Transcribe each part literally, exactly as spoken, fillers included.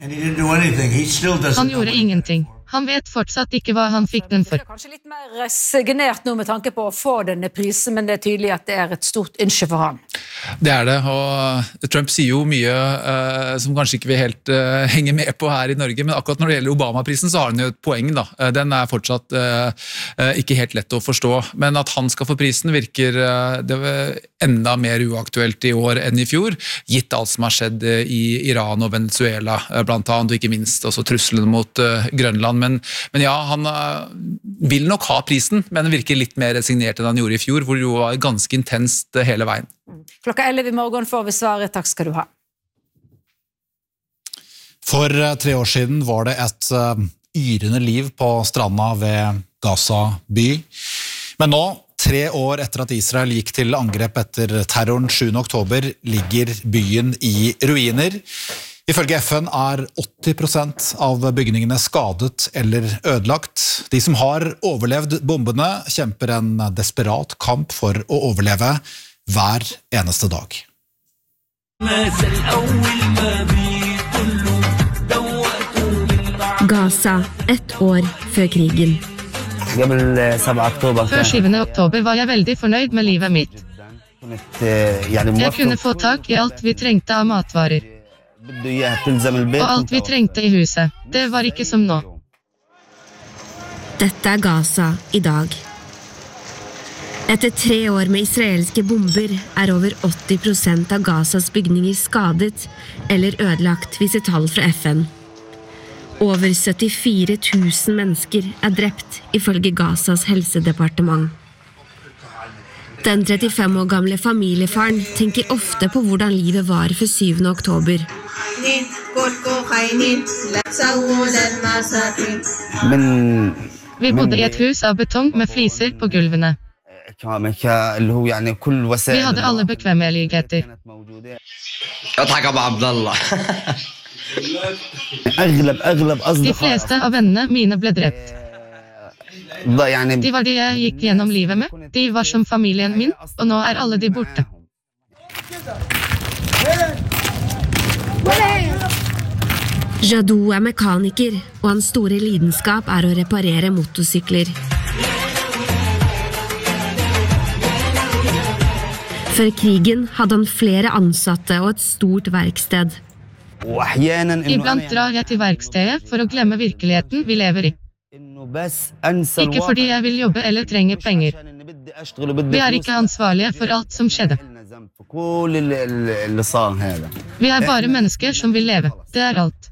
And he didn't do anything. He still doesn't. Han gjorde ingenting. Han vet fortsatt ikke hva han fikk den for. Det er kanskje litt mer resignert nå med tanke på å få denne prisen, men det er tydelig at det er et stort ønske for han. Det er det, og Trump sier jo mye uh, som kanskje ikke vi helt uh, henger med på her i Norge, men akkurat når det gjelder Obama-prisen så har han jo et poeng da. Uh, den er fortsatt uh, uh, ikke helt lett å forstå, men at han skal få prisen virker uh, det var enda mer uaktuelt i år enn i fjor, gitt alt som har skjedd uh, i Iran og Venezuela, uh, blant annet, og ikke minst også trusselen mot uh, Grønland. Men, men ja, han uh, vil nok ha prisen, men det virker litt mer resignert enn han gjorde i fjor, hvor det jo var ganske intenst uh, hele veien. Klokka elleve i morgen får vi svaret. Takk skal du ha. For uh, tre år siden var det et uh, yrende liv på stranda ved Gaza by. Men nå, tre år etter at Israel gikk til angrep etter terroren sjuende oktober, ligger byen i ruiner. Ifølge F N er åtti prosent av bygningene skadet eller ødelagt. De som har overlevd bombene kjemper en desperat kamp for å overleve hver eneste dag. Gaza, ett år før krigen. Før syvende oktober var jeg veldig fornøyd med livet mitt. Jeg kunne få tak i alt vi trengte av matvarer. Og alt vi trengte i huset. Det var ikke som nå. Dette er Gaza i dag. Etter tre år med israelske bomber er over åtti prosent av Gazas bygninger skadet eller ødelagt, viser tall fra F N. Over syttifire tusen mennesker er drept, ifølge Gazas helsedepartement. Den trettifem år gamle familiefaren tenker ofte på hvordan livet var for syvende oktober. Vi bodde i et hus av betong med fliser på gulvene. Vi hadde alle bekvemmeligheter. De fleste av vennene mine ble drept. De var de jeg gikk gjennom livet med. De var som familien min, og nå er alle de borte. Jadou er mekaniker, og hans store lidenskap er å reparere motorsykler. Før krigen hadde han flere ansatte og et stort verksted. Iblant drar jeg til verkstedet for å glemme virkeligheten vi lever i. Ikke fordi jeg vil jobbe eller trenger penger. Vi er ikke ansvarlige for alt som skjedde. Vi er bare mennesker som vil leve. Det er alt.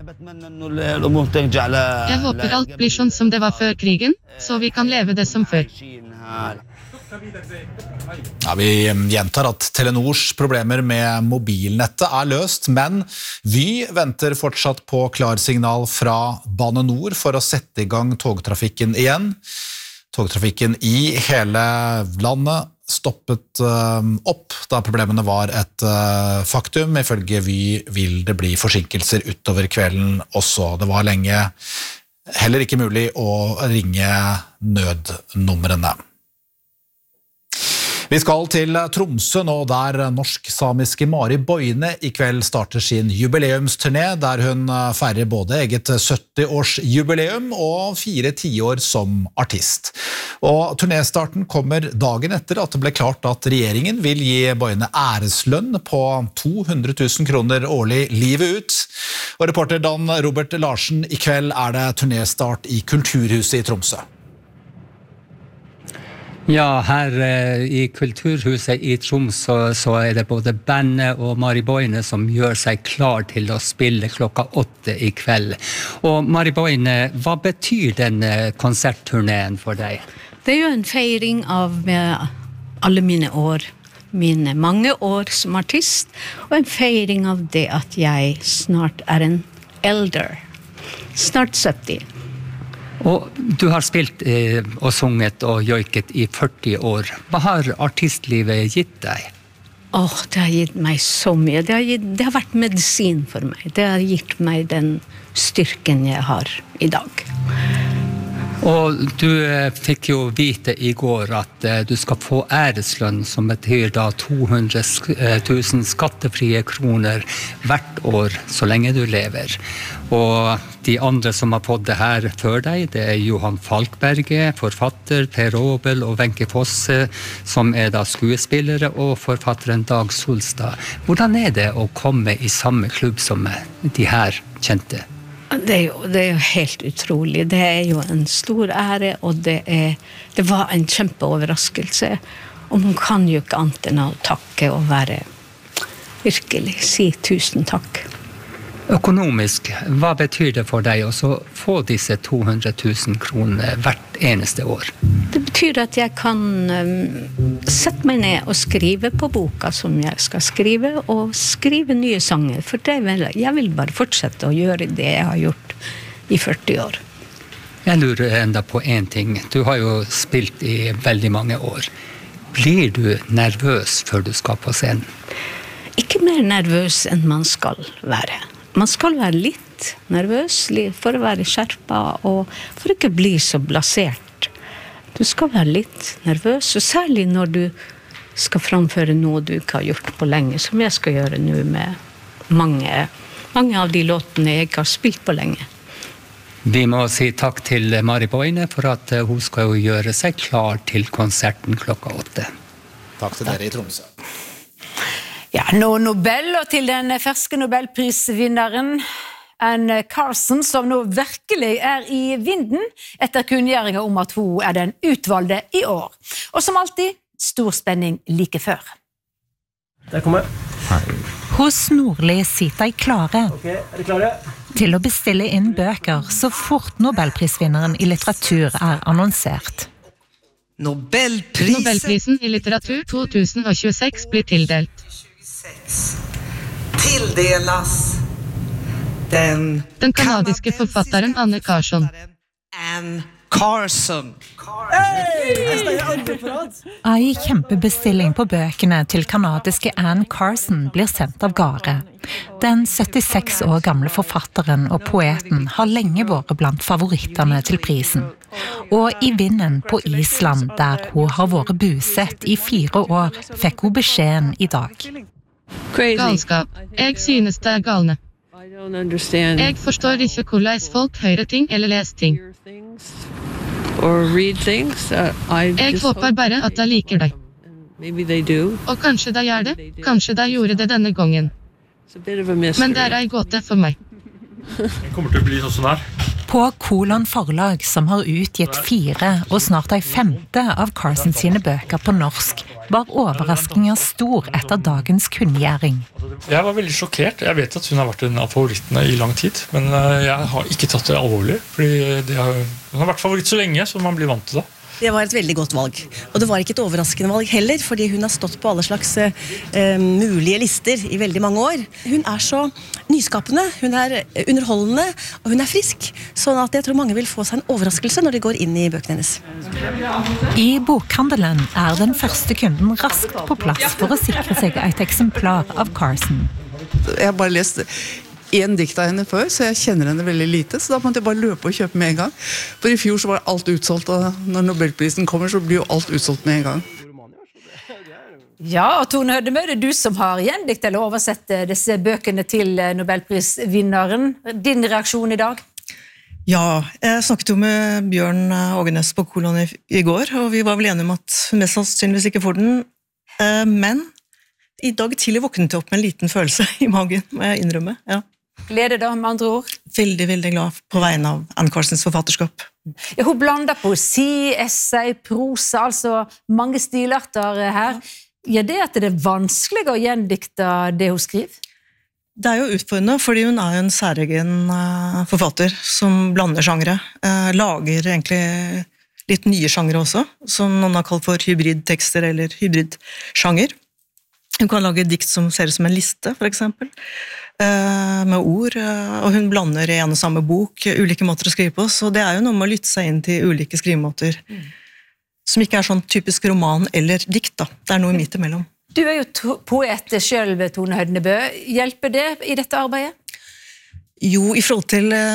Jeg håper alt blir sånn som det var før krigen, så vi kan leve det som før. Ja, vi gjentar at Telenors problemer med mobilnettet er løst, men Vy venter fortsatt på klarsignal fra Bane Nor for å sette i gang togtrafikken igjen. Togtrafikken i hele landet stoppet uh, opp da problemene var et uh, faktum. Ifølge Vy vil det bli forsinkelser utover kvelden også. Det var lenge heller ikke mulig å ringe nødnumrene. Vi skal til Tromsø nå, der norsk-samiske Mari Boine i kveld starter sin jubileumsturné, der hun feirer både eget sytti-årsjubileum og fire tiår som artist. Og turnéstarten kommer dagen etter at det ble klart at regjeringen vil gi Boine æreslønn på to hundre tusen kroner årlig livet ut. Og reporter Dan Robert Larsen, i kveld er det turnérstart i Kulturhuset i Tromsø. Ja, her eh, i Kulturhuset i Tromsø så er det både bandet og Mari Boine som gjør seg klar til å spille klokka åtte i kveld. Og Mari Boine, hva betyr denne konsertturneen for deg? Det er jo en feiring av alle mine år, mine mange år som artist, og en feiring av det at jeg snart er en elder, snart sytti. Og du har spilt eh, og sunget og joiket i førti år. Hva har artistlivet gitt deg? Åh, oh, det har gitt meg så mye. Det har, gitt, det har vært medisin for meg. Det har gitt meg den styrken jeg har i dag. Og du fikk jo vite I går at du skal få æreslønn, som betyr da to hundre tusen skattefrie kroner hvert år, så lenge du lever. Og de andre som har fått det her før deg, det er Johan Falkberget, forfatter, Per Aabel og Wenche Fosse, som er da skuespillere, og forfatteren Dag Solstad. Hvordan er det å komme I samme klubb som de her kjente? Det er, jo, det er jo helt utrolig. Det er jo en stor ære, og det, er, det var en kjempeoverraskelse. Og man kan jo ikke annet enn å takke og være virkelig, si tusen takk. Økonomisk, hva betyr det for deg å få disse to hundre tusen kroner hvert eneste år? Det betyr at jeg kan um, sette meg ned og skrive på boka som jeg skal skrive, og skrive nye sanger, for det vil, jeg vil bare fortsette å gjøre det jeg har gjort I førti år. Jeg lurer enda på en ting. Du har jo spilt I veldig mange år. Blir du nervøs før du skal på scenen? Ikke mer nervøs enn man skal være. Man skal være litt nervøs for å være skjerpet og for ikke bli så blasert. Du skal være litt nervøs, og særlig når du skal framføre noe du ikke har gjort på lenge, som jeg skal gjøre nå med mange, mange av de låtene jeg ikke har spilt på lenge. Vi må si takk til Mari Boine for at hun skal jo gjøre seg klar til konserten klokka åtte. Takk til dere I Tromsø. Ja, nå Nobel, og til den ferske Nobelprisvinneren Anne Carson, som nå virkelig er I vinden etter kunngjøringen om at hun er den utvalgte I år. Og som alltid, stor spenning like før. Der kommer jeg. Hos Nordli sitter jeg klare. Ok, er dere klare? Til å bestille inn bøker så fort Nobelprisvinneren I litteratur er annonsert. Nobelprisen. Nobelprisen I litteratur to tusen tjueseks blir tildelt. Tilldelas den, den kanadiske forfatteren Anne Carson. Anne Carson. Ei kjempebestilling på bøkene til kanadiske Anne Carson blir sendt av gårde. Den syttiseks år gamle forfatteren og poeten har lenge vært blant favorittene til prisen. Og I vinden på Island, der hun har vært busett I fire år, fikk hun beskjeden I dag. Galskap. Jeg synes det er galne. Jeg forstår ikke hvordan folk hører ting eller leser ting. Jeg håper bare at de liker deg. Og kanskje de gjør det, kanskje de gjorde det denne gangen. Men det er en gåte for meg. Det kommer til å bli sånn her. På Kolon forlag, som har utgitt fire og snart ei femte av Carson sine bøker på norsk, var overraskingen stor etter dagens kunngjøring. Jeg var veldig sjokkert. Jeg vet at hun har vært en av favorittene I lang tid, men jeg har ikke tatt det alvorlig, fordi det har, hun har vært favoritt så lenge, så man blir vant til det. Det var et veldig godt valg, og det var ikke et overraskende valg heller, fordi hun har stått på alle slags eh, mulige lister I veldig mange år. Hun er så nyskapende, hun er underholdende, og hun er frisk, sånn at jeg tror mange vil få seg en overraskelse når de går inn I bøkene hennes. I bokhandelen er den første kunden raskt på plass for å sikre seg et eksemplar av Carson. Jeg har bare lest en dikt av henne før, så jeg kjenner henne veldig lite, så da måtte jeg bare løpe og kjøpe med en gang. For I fjor så var alt utsolgt, og når Nobelprisen kommer, så blir jo alt utsolgt med en gang. Ja, og Tone Hødemø, det er du som har gjendikt eller oversett disse bøkene til Nobelprisvinneren. Din reaksjon I dag? Ja, jeg snakket jo med Bjørn Ågenes på Kolon I, I går, og vi var vel enige om at hun mest sannsynligvis ikke får den, men I dag tidlig våknet jeg opp med en liten følelse I magen, må jeg innrømme, ja. Glede da, med andre ord? Veldig, veldig glad på vegne av Anne Carsons forfatterskap. Ja, hun blander poesi, essay, prosa, altså mange stilarter her. Gjør det at det er vanskelig å gjendikte det hun skriver? Det er jo utfordrende, fordi hun er jo en særegen forfatter som blander sjangre, lager egentlig litt nye sjangre også, som noen har kalt for hybridtekster eller hybridsjanger. Hun kan lage dikt som ser ut som en liste, for eksempel, med ord, og hun blander I en og samme bok ulike måter å skrive på, så det er jo noe med å lytte seg inn til ulike skrivemåter, mm. som ikke er sånn typisk roman eller dikt, da. Det er noe midt imellom. Du er jo poet selv, Tone Hødemø. Hjelper det I dette arbeidet? Jo, I forhold til at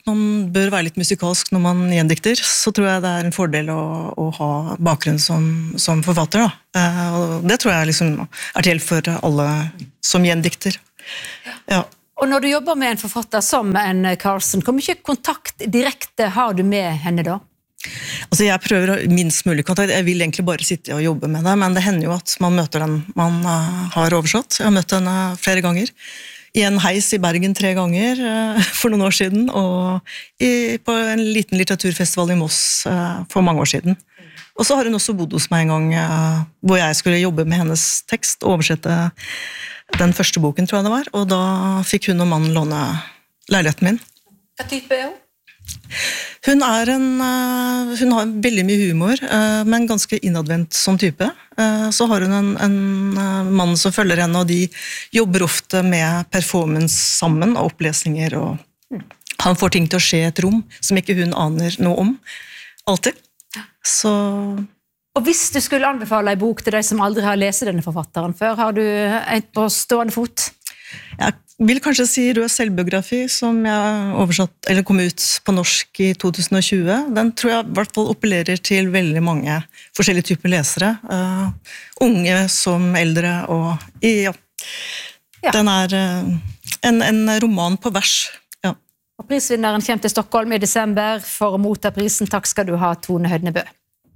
man bør være litt musikalsk når man gjendikter, så tror jeg det er en fordel å, å ha bakgrunn som, som forfatter. Da. Og det tror jeg liksom er til hjelp for alle som gjendikter. Ja. Og når du jobber med en forfatter som en Carlsen, hvor mye kontakt direkte har du med henne da? Altså jeg prøver minst mulig kontakt, jeg vil egentlig bare sitte og jobbe med det, men det hender jo at man møter den man har oversatt. Jeg har møtt henne flere ganger. I en heis i Bergen tre ganger for noen år siden, og i, på en liten litteraturfestival i Moss for mange år siden. Og så har hun også bodd hos meg en gang, hvor jeg skulle jobbe med hennes tekst, og oversette den første boken, tror jeg det var, og da fikk hun og mannen låne leiligheten min. Hva type er hun? Hun er en, hun har veldig mye humor, men ganske innadvendt som type. Så har hun en, en mann som følger henne, og de jobber ofte med performance sammen, og opplesninger, og han får ting til å skje i et rom som ikke hun aner noe om. Alltid. Så... Og hvis du skulle anbefale en bok til deg som aldri har lest denne forfatteren før, har du en på stående fot? Jeg vil kanskje si Rød selvbiografi, som jeg oversatt, eller kom ut på norsk i to tusen og tjue. Den tror jeg i hvert fall appellerer til veldig mange forskjellige typer lesere. Uh, unge som eldre, og ja. Ja. Den er uh, en, en roman på vers. Ja. Og prisvinneren kommer til Stockholm i desember for å motta prisen. Takk skal du ha, Tone Hødnebø.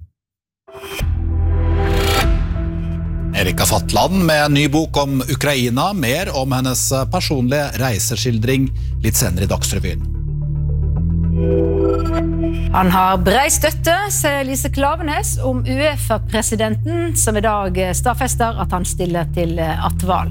Erika Fatland med en ny bok om Ukraina, mer om hennes personlige reiseskildring litt senere i Dagsrevyen. Han har brei støtte, sier Lise Klaveness om UEFA-presidenten, som i dag stadfester at han stiller til attvalg.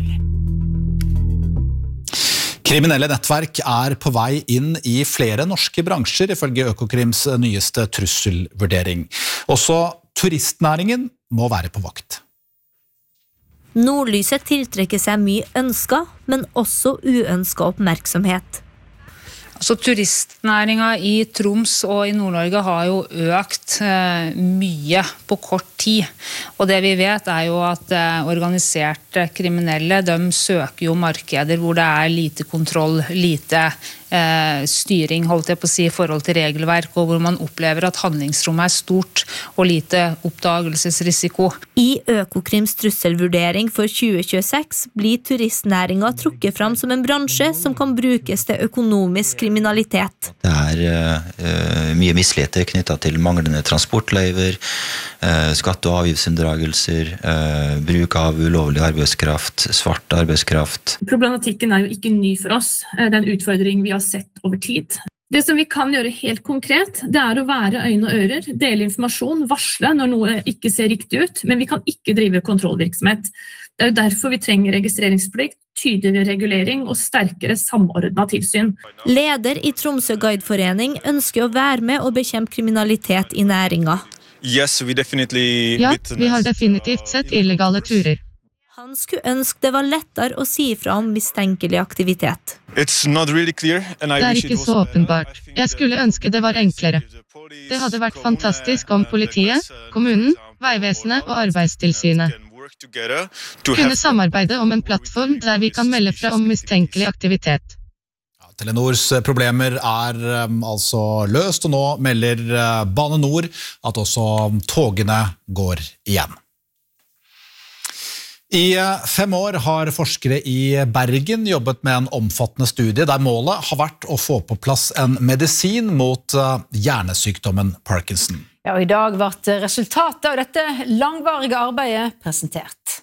Kriminelle nettverk er på vei inn i flere norske bransjer, ifølge Økokrims nyeste trusselvurdering. Også turistnæringen må være på vakt. Nordlyset tiltrekker seg mye ønsker, men også uønsket oppmerksomhet. Altså, turistnæringen i Troms og i Nord-Norge har jo økt eh, mye på kort tid. Og det vi vet er jo at eh, organiserte kriminelle, de søker jo markeder hvor det er lite kontroll, lite eh, styring, holdt jeg på å si, i forhold til regelverk, og hvor man opplever at handlingsrommet er stort og lite oppdagelsesrisiko. I Økokrims trusselvurdering for tjue tjueseks blir turistnæringen trukket fram som en bransje som kan brukes til økonomisk kriminalitet. Det er uh, mye misligheter knyttet til manglende transportløyver, uh, skatte- og avgiftsunndragelser, uh, bruk av ulovlig arbeidskraft, svart arbeidskraft. Problematikken er jo ikke ny for oss. Det er en utfordring vi har sett over tid. Det som vi kan gjøre helt konkret, det er å være øyne og ører, dele informasjon, varsle når noe ikke ser riktig ut, men vi kan ikke drive kontrollvirksomhet. Det er jo derfor vi trenger registreringsplikt, tydeligere regulering og sterkere samordnet tilsyn. Leder i Tromsø Guideforening ønsker å være med og bekjempe kriminalitet i næringen. Yes, we definitely... Ja, vi har definitivt sett illegale turer. Han skulle ønske det var lettere å si fra om mistenkelig aktivitet. It's not really clear, and I det er wish it ikke was... så åpenbart. Jeg skulle ønske det var enklere. Det hadde vært fantastisk om politiet, kommunen, Veivesenet og Arbeidstilsynet kunne samarbeide om en plattform der vi kan melde fra om mistenkelig aktivitet. Telenors problemer er um, altså løst, og nå melder uh, Bane Nor at også togene går igjen. I fem år har forskere i Bergen jobbet med en omfattende studie der målet har vært å få på plass en medisin mot hjernesykdommen Parkinson. Ja, og i dag ble resultatet av dette langvarige arbeidet presentert.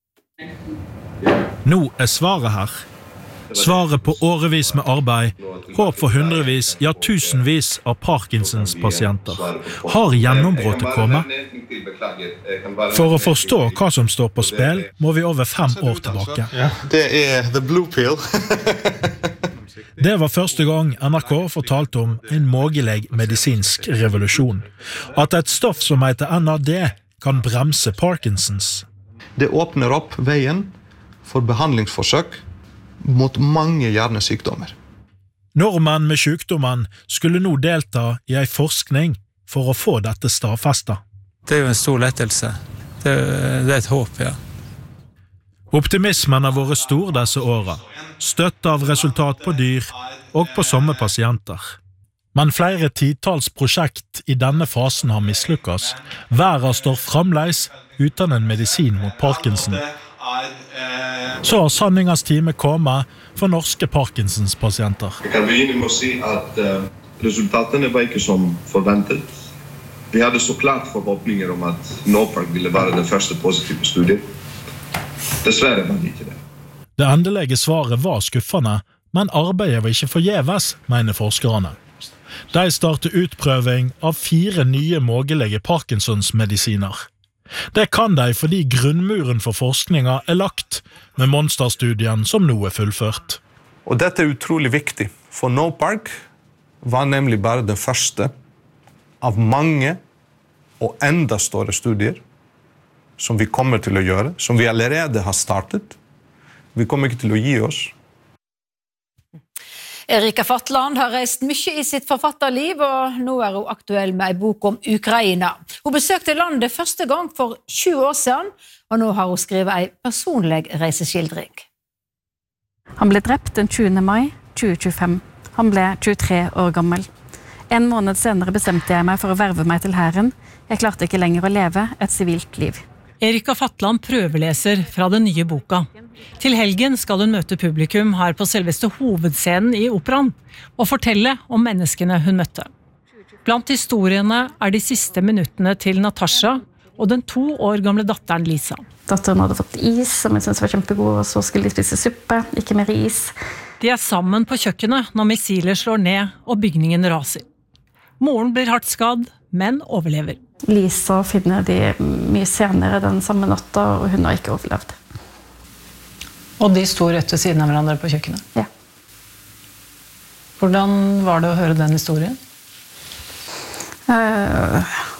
Nå er svaret her. Svaret på årevis med arbeid, håp for hundrevis, ja tusenvis av Parkinsons pasienter. Har gjennombruddet kommet? For å forstå hva som står på spill, må vi over fem år tilbake. Ja, det er the blue pill. Det var første gang N R K fortalte om en mulig medisinsk revolusjon. At et stoff som heter N A D kan bremse Parkinsons. Det åpner opp veien for behandlingsforsøk mot mange hjernesykdommer. Nordmenn med sykdommen skulle nå delta i en forskning for å få dette stadfestet. Det er jo en stor lettelse. Det, det er et håp, ja. Optimismen har vært stor disse årene, støtt av resultat på dyr og på somme pasienter. Men flere titals prosjekt i denne fasen har mislykkes. Verden står fremleis uten en medisin mot Parkinson. Så har sanningens time kommet for norske Parkinsons-pasienter. Jeg kan begynne med å si at uh, resultatene var ikke som forventet. Vi hadde så klart forhåpninger om at NOPARK ville være den første positive studien. Dessverre var det ikke det. Det endelige svaret var skuffende, men arbeidet var ikke forgjeves, mener forskerne. De starter utprøving av fire nye mulige Parkinsons-medisiner. Det kan de fordi grunnmuren for forskninga er lagt, med monsterstudien som nå er fullført. Og dette er utrolig viktig, for NOPARK var nemlig bare den første av mange og enda større studier som vi kommer til å gjøre, som vi allerede har startet. Vi kommer ikke til å gi oss. Erika Fatland har reist mye i sitt forfatterliv, og nå er hun aktuell med en bok om Ukraina. Hun besøkte landet første gang for tjue år siden, og nå har hun skrevet en personlig reiseskildring. Han ble drept den tjuende mai tjue tjuefem. Han ble tjuetre år gammel. En måned senere bestemte jeg meg for å verve meg til hæren. Jeg klarte ikke lenger å leve et sivilt liv. Erika Fatland prøveleser fra den nye boka. Til helgen skal hun møte publikum her på selveste hovedscenen i operaen, og fortelle om menneskene hun møtte. Blant historiene er de siste minuttene til Natasha og den to år gamle datteren Lisa. Datteren hadde fått is, som jeg synes var kjempegod, og så skulle de spise suppe, ikke mer is. De er sammen på kjøkkenet når missiler slår ned og bygningen raser. Moren blir hardt skadd, men overlever. Lisa finner de mye senere den samme natta, og hun har ikke overlevd. Og de sto rett ved siden av hverandre på kjøkkenet? Ja. Hvordan var det å høre den historien? Uh...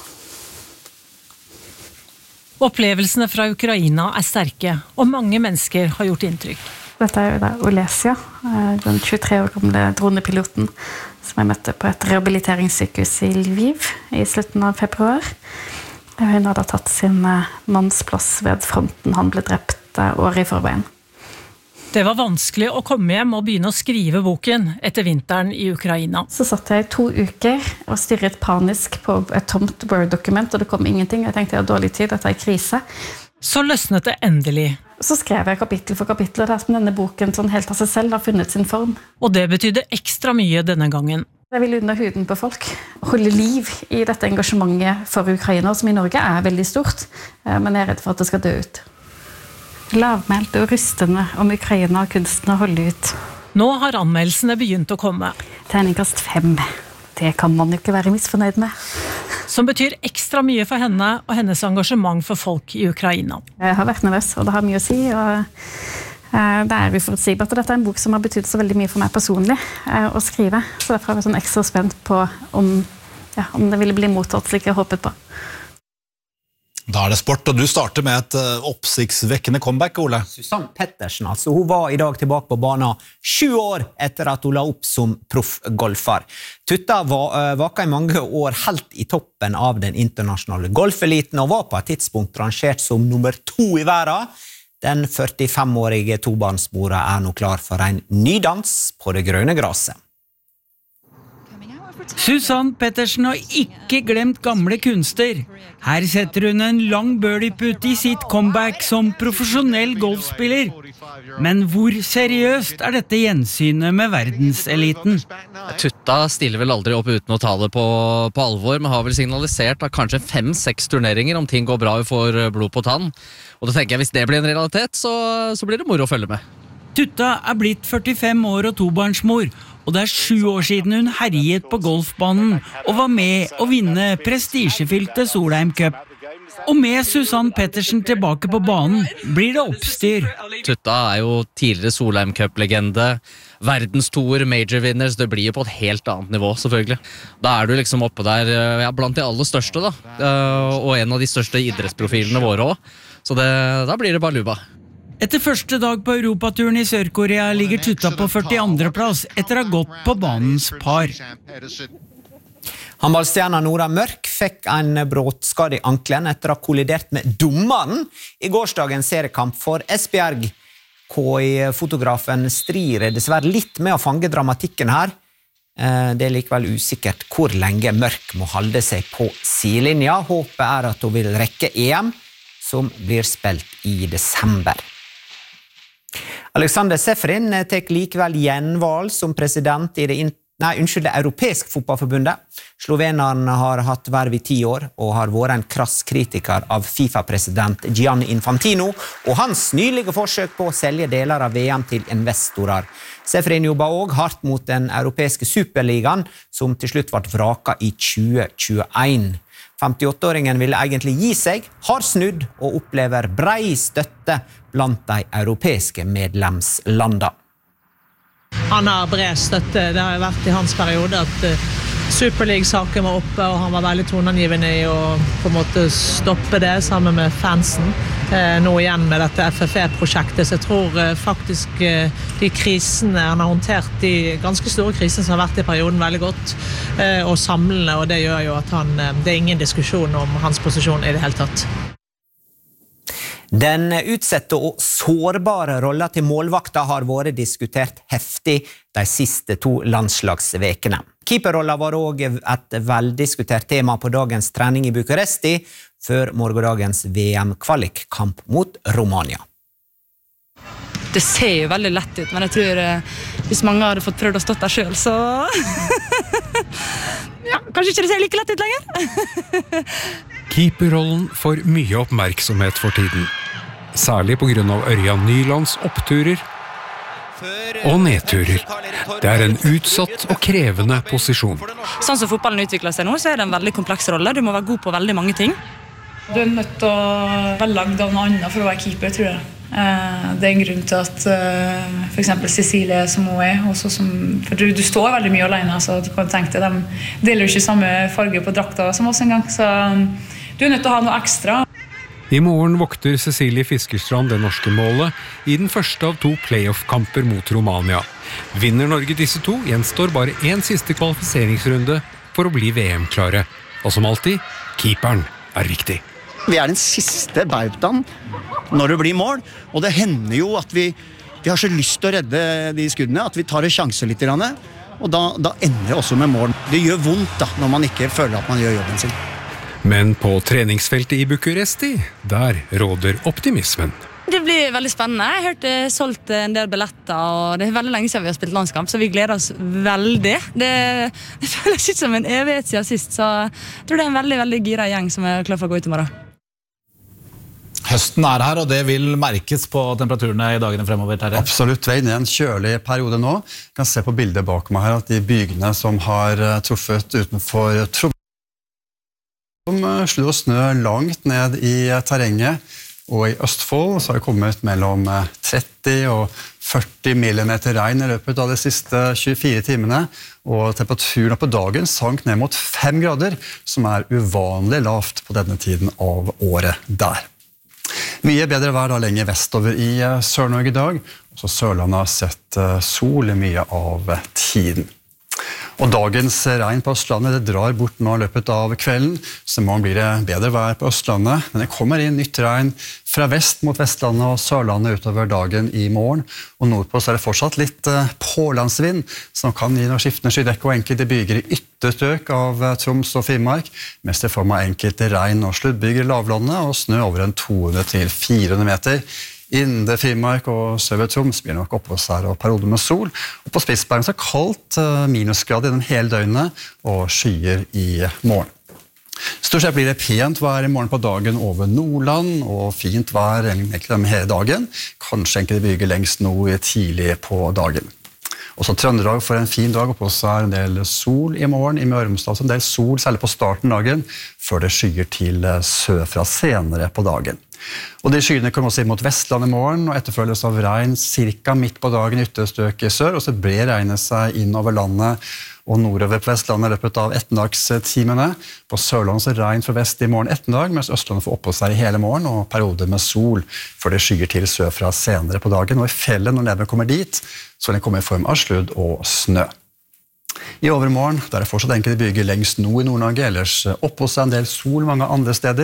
Opplevelsene fra Ukraina er sterke, og mange mennesker har gjort inntrykk. Dette er jo da Olesia, den tjuetre år gamle dronepiloten som jeg møtte på et rehabiliteringssykehus i Lviv i slutten av februar. Hun hadde tatt sin mannsplass ved fronten. Han ble drept året i forveien. Det var vanskelig å komme hjem og begynne å skrive boken etter vinteren i Ukraina. Så satt jeg i to uker og stirret panisk på et tomt Word-dokument, og det kom ingenting. Jeg tenkte jeg har dårlig tid, dette er krise. Så løsnet det endelig. Så skrev jeg kapittel for kapittel, og det er som denne boken sånn helt av seg selv har funnet sin form. Og det betydde ekstra mye denne gangen. Jeg vil under huden på folk. Holde liv i dette engasjementet for Ukraina, som i Norge er veldig stort, men jeg er redd for at det skal dø ut. Lavmælt og rystende om Ukraina og kunsten å holde ut. Nå har anmeldelsene begynt å komme. Terningkast fem. Det kan man jo ikke være misfornøyd med. Som betyr ekstra mye for henne og hennes engasjement for folk i Ukraina. Jeg har vært nervøs, og det har mye å si, og det er uforutsigbart. Dette er en bok som har betydd så veldig mye for meg personlig å skrive, så derfor er jeg sånn ekstra spent på om, ja, om det ville bli mottatt slik jeg håpet på. Da er det sport, og du starter med et oppsiktsvekkende comeback, Ole. Susanne Pettersen, altså. Hun var i dag tilbake på banen sju år etter at hun la opp som proffgolfer. Tutta var, vaka i mange år helt i toppen av den internasjonale golfeliten, og var på et tidspunkt rangert som nummer to i verden. Den førtifem-årige tobarnsmora er nå klar for en ny dans på det grønne graset. Susanne Pettersen har ikke glemt gamle kunster. Her setter hun en lang birdie-putt i sitt comeback som profesjonell golfspiller. Men hvor seriøst er dette gjensynet med verdenseliten? Tutta stiller vel aldri opp uten å ta det på, på alvor, men har vel signalisert at kanskje fem-seks turneringer om ting går bra og får blod på tann. Og da tenker jeg, hvis det blir en realitet, så, så blir det moro å følge med. Tutta er blitt førtifem år og tobarnsmor, og det er sju år siden hun herjet på golfbanen og var med å vinne prestisjefylte Solheim Cup. Og med Susanne Pettersen tilbake på banen blir det oppstyr. Tutta er jo tidligere Solheim Cup-legende, verdenstoer, major winners, det blir jo på et helt annet nivå, selvfølgelig. Da er du liksom oppe der, ja, blant de aller største da, og en av de største idrettsprofilene våre også. Så det, da blir det baluba. Etter første dag på Europaturen i Sør-Korea ligger Tutta på førtiandre plass etter å ha gått på banens par. Håndballstjerna Nora Mørk fikk en bråtskade i ankelen etter å ha kollidert med dommeren i gårsdagens seriekamp for Esbjerg. K I-fotografen strider dessverre litt med å fange dramatikken her. Det er likevel usikkert hvor lenge Mørk må holde seg på sidelinja. Håpet er at hun vil rekke E M, som blir spilt i desember. Alexander Seferin tek likevel gjenvalg som president i det, nei, unnskyld, det europeiske fotballforbundet. Sloveneren har hatt verv i ti år og har vært en krass kritiker av FIFA-president Gianni Infantino og hans nylige forsøk på å selge deler av V M til investorer. Seferin jobber også hardt mot den europeiske superligaen, som til slutt ble vraket i tjue tjueen. femtiåtte-åringen ville egentlig gi seg, har snudd og opplever brei støtte blant de europeiske medlemslandene. Han har bred støtte. Det har vært i hans periode at Superleague-saken var oppe, og han var veldig toneangivende i å på en måte stoppe det sammen med fansen. Nå igjen med dette F F E-prosjektet, så jeg tror faktisk de krisene han har håndtert, de ganske store krisene som har vært i perioden veldig godt, og samlende, og det gjør jo at han, det er ingen diskusjon om hans posisjon i det hele tatt. Den utsette og sårbare rollen til målvakta har vært diskutert heftig de siste to landslagsvekene. Keeperrollen var også et veldiskutert tema på dagens trening i Bucuresti før morgendagens V M-kvalikkamp mot Romania. Det ser jo veldig lett ut, men jeg tror hvis mange hadde fått prøvd å stå der selv, så ja, kanskje ikke det ser like lett ut lenger. Keeperrollen får mye oppmerksomhet for tiden, særlig på grunn av Ørjan Nylands oppturer og nedturer. Det er en utsatt og krevende posisjon. Sånn som fotballen utvikler seg nå, så er det en veldig kompleks rolle. Du må være god på veldig mange ting. Du er nødt til å være lagd av noe annet for å være keeper, tror jeg. Det er en grunn til at for eksempel Cecilie som hun er, også som, for du, du står veldig mye alene, så du kan tenke deg, de deler jo ikke samme farge på drakta som oss en gang, så du er nødt til å ha noe ekstra. I morgen vokter Cecilie Fiskerstrand det norske målet i den første av to playoff-kamper mot Romania. Vinner Norge disse to, gjenstår bare en siste kvalifiseringsrunde for å bli V M-klare. Og som alltid, keeperen er viktig. Vi er den siste bautaen når det blir mål, og det hender jo at vi, vi har så lyst til å redde de skuddene, at vi tar en sjanse litt, og da, da ender det også med mål. Det gjør vondt da, når man ikke føler at man gjør jobben sin. Men på treningsfeltet i Bucuresti, der råder optimismen. Det blir veldig spennende. Jeg har hørt det solgt en del billetter, og det er veldig lenge siden vi har spilt landskamp, så vi gleder oss veldig. Det, det føles ikke som en evighet siden sist, så jeg tror det er en veldig, veldig gira gjeng som er klar for å gå ut i morgen. Høsten er her, og det vil merkes på temperaturene i dagene fremover, Terje. Absolutt, veien er en kjølig periode nå. Jeg kan se på bildet bak meg her at de bygene som har truffet utenfor Tromsø, som slår snø langt ned i terrenget, og i Østfold så har det kommet mellom tretti og førti millimeter regn i løpet av de siste tjuefire timene, og temperaturen på dagen sank ned mot fem grader, som er uvanlig lavt på denne tiden av året der. Mye bedre vær da lenger vestover i Sør-Norge i dag, og så Sørlandet har sett sol i mye av tiden. Og dagens regn på Østlandet det drar bort nå i løpet av kvelden, så i morgen blir det bedre vær på Østlandet, men det kommer inn nytt regn fra vest mot Vestlandet og Sørlandet utover dagen i morgen, og nordpå så er det fortsatt litt pålandsvind, som kan gi noe skiftende skydekke og enkelte byger i ytterstøk av Troms og Finnmark, mens det får med enkelte regn og sluddbyger i lavlandet og snø over en to hundre til fire hundre meter. Indre Finnmark og Søver Troms blir nok oppholdsvær og perioder med sol. Og på Spitsbergen så er det kaldt, minusgrad i den hele døgnet og skyer i morgen. Stort sett blir det pent vær i morgen på dagen over Nordland, og fint vær egentlig hele dagen. Kanskje enkelte byger lengst nord tidlig på dagen. Også Trøndelag får en fin dag, og på seg er en del sol i morgen. I Møre og Romsdal en del sol, særlig på starten av dagen, før det skyer til sørfra senere på dagen. Og de skyene kommer også inn mot Vestland i morgen, og etterfølges av regn cirka midt på dagen i ytterstøk i sør, og så brer regnet seg inn over landet og nordover på Vestlandet i løpet av ettermiddagstimene. På Sørlandet så regn fra vest i morgen ettermiddag, mens Østlandet får oppholde seg i hele morgen, og perioder med sol, før det skyer til sørfra senere på dagen. Og i fjellet, når neven kommer dit, så vil den komme i form av sludd og snø. I overmorgen, der er fortsatt enkelte byger lengst nord i Nord-Norge, ellers oppholder seg en del sol mange andre steder.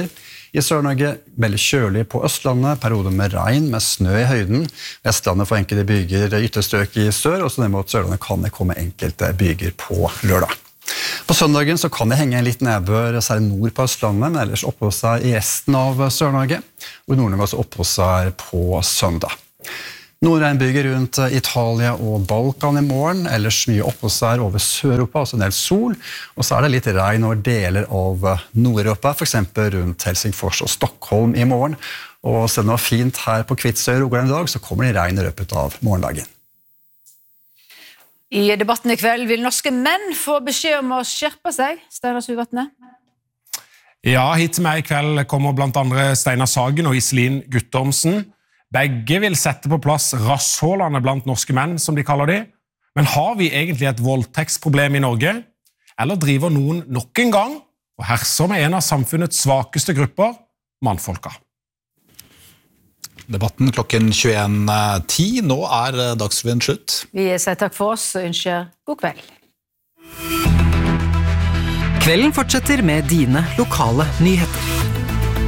I Sør-Norge veldig kjølig på Østlandet, perioder med regn, med snø i høyden. Vestlandet får enkelte byger ytterstrøk i sør, og så ned mot Sørlandet kan det komme enkelte byger på lørdag. På søndagen så kan det henge en litt nedbør, særlig nord på Østlandet, men ellers oppå seg i resten av Sør-Norge, og i Nord-Norge også oppå seg på søndag. Nordregnbyger rundt Italia og Balkan i morgen, ellers mye oppå seg over Sør-Europa, altså en del sol, og så er det litt regn over deler av Nord-Europa, for eksempel rundt Helsingfors og Stockholm i morgen, og selv om det var fint her på Kvitsøy og Rogaland i dag, så kommer det regn i løpet av morgendagen. I debatten i kveld vil norske menn få beskjed om å skjerpe seg, Steinar Suvatne. Ja, hit til meg i kveld kommer blant andre Steinar Sagen og Iselin Guttormsen. Begge vil sette på plass rasshålene blant norske menn, som de kaller de. Men har vi egentlig et voldtektsproblem i Norge? Eller driver noen nok en gang og herser med en av samfunnets svakeste grupper, mannfolka? Debatten klokken tjueen ti. Nå er Dagsrevyen slutt. Vi sier takk for oss og ønsker god kveld. Kvelden fortsetter med dine lokale nyheter.